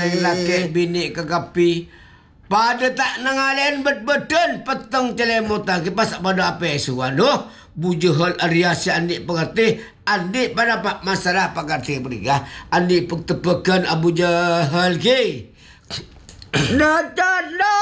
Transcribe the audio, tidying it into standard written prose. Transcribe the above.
laki bini kekapi. Pada tak nangalen bet-beten petang celemutan kipas pada apa suan doh. Bujahal ariasi andik pengerti. Andik pada pak masalah pengerti berigah. Andik pektepekan Abu Jahal ke. Nada